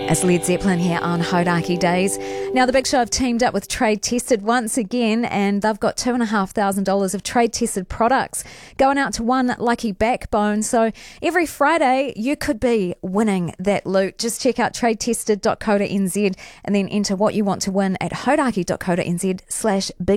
As Led Zeppelin here on Hodaki Days. Now, the Big Show have teamed up with Trade Tested once again, and they've got $2,500 of Trade Tested products going out to one lucky backbone. So every Friday, you could be winning that loot. Just check out tradetested.co.nz and then enter what you want to win at hodaki.co.nz/big